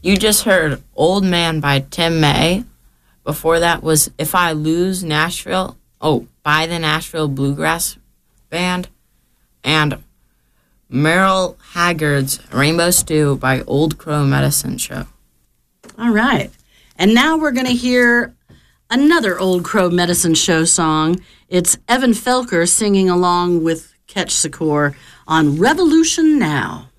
You just heard Old Man by Tim May. Before that was If I Lose Nashville, by the Nashville Bluegrass Band. And Merle Haggard's Rainbow Stew by Old Crow Medicine Show. All right. And now we're going to hear another Old Crow Medicine Show song. It's Evan Felker singing along with Ketch Secor on Revolution Now.